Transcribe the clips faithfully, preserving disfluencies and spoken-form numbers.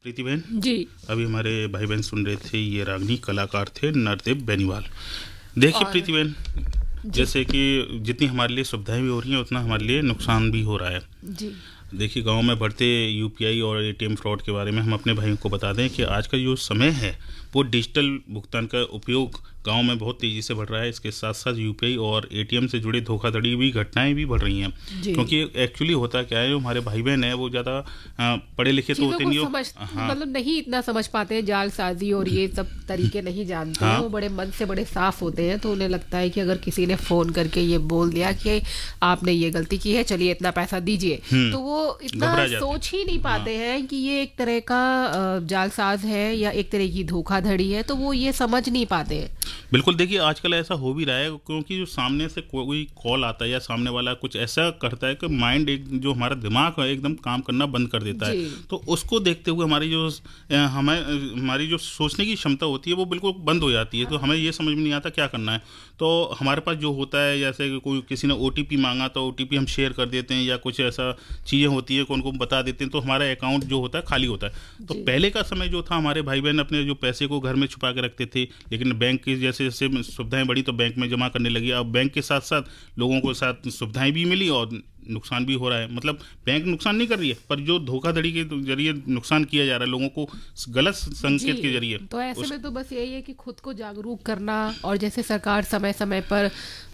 प्रीति बहन जी। अभी हमारे भाई बहन सुन रहे थे, ये रागनी कलाकार थे नरदेव बेनीवाल। देखिए और प्रीति बहन, जैसे कि जितनी हमारे लिए सुविधाएं भी हो रही हैं उतना हमारे लिए नुकसान भी हो रहा है। जी। देखिए गांव में बढ़ते यूपीआई और एटीएम फ्रॉड के बारे में हम अपने भाइयों को बता दें कि आज का जो समय है वो डिजिटल भुगतान का उपयोग गांव में बहुत तेज़ी से बढ़ रहा है। इसके साथ साथ यूपीआई और एटीएम से जुड़े धोखाधड़ी भी घटनाएं भी बढ़ रही हैं, क्योंकि एक्चुअली होता क्या है, जो हमारे भाई बहन हैं वो ज़्यादा पढ़े लिखे तो होते नहीं हो, हाँ। मतलब नहीं इतना समझ पाते हैं, जालसाजी और ये सब तरीके नहीं जानते हैं। वो बड़े मन से बड़े साफ होते हैं, तो उन्हें लगता है कि अगर किसी ने फ़ोन करके ये बोल दिया कि आपने ये गलती की है, चलिए इतना पैसा दीजिए, तो वो इतना सोच ही नहीं पाते हैं कि ये एक तरह का जालसाज है या एक तरह की धोखाधड़ी है, तो वो ये समझ नहीं पाते हैं। बिल्कुल। देखिए आजकल ऐसा हो भी रहा है, क्योंकि जो सामने से कोई कॉल आता है या सामने वाला कुछ ऐसा करता है कि माइंड एक जो हमारा दिमाग है एकदम काम करना बंद कर देता है, तो उसको देखते हुए हमारी जो हमें हमारी जो सोचने की क्षमता होती है वो बिल्कुल बंद हो जाती है। तो हमें ये समझ में नहीं आता क्या करना है। तो हमारे पास जो होता है, जैसे कोई किसी ने ओटीपी मांगा तो ओटीपी हम शेयर कर देते हैं, या कुछ ऐसा चीज़ें होती है कि उनको बता देते हैं, तो हमारा अकाउंट जो होता है खाली होता है। तो पहले का समय जो था, हमारे भाई बहन अपने जो पैसे को घर में छुपा के रखते थे, लेकिन बैंक की जैसे जैसे सुविधाएं बढ़ी तो बैंक में जमा करने लगी। अब बैंक के साथ साथ लोगों को साथ सुविधाएं भी मिली और नुकसान भी हो रहा है। मतलब बैंक नुकसान नहीं कर रही है, पर जो धोखाधड़ी के जरिए नुकसान किया जा रहा है लोगों को गलत संकेत के जरिए। तो ऐसे उस... में तो बस यही है कि खुद को जागरूक करना, और जैसे सरकार समय समय पर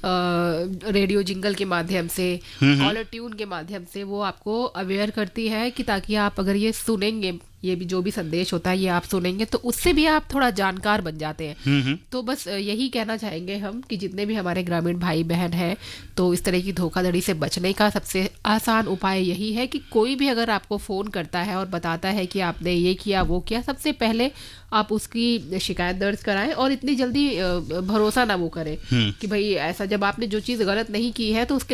आ, रेडियो जिंगल के माध्यम से, कॉलर ट्यून के माध्यम से वो आपको अवेयर करती है कि ताकि आप अगर ये सुनेंगे, ये भी जो भी संदेश होता है ये आप सुनेंगे, तो उससे भी आप थोड़ा जानकार बन जाते हैं। तो बस यही कहना चाहेंगे हम कि जितने भी हमारे ग्रामीण भाई बहन हैं, तो इस तरह की धोखाधड़ी से बचने का सबसे आसान उपाय यही है कि कोई भी अगर आपको फ़ोन करता है और बताता है कि आपने ये किया वो किया, सबसे पहले आप उसकी शिकायत दर्ज कराएं, और इतनी जल्दी भरोसा ना वो करें कि भाई ऐसा, जब आपने जो चीज़ गलत नहीं की है तो उसके